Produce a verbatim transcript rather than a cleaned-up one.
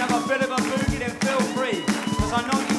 have a bit of a boogie, then feel free, because I know